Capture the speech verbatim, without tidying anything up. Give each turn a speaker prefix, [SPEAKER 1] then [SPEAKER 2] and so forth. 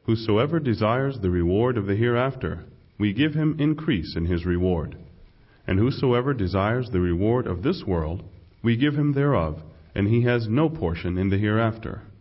[SPEAKER 1] Whosoever desires the reward of the hereafter, we give him increase in his reward. And whosoever desires the reward of this world, we give him thereof, and he has no portion in the hereafter.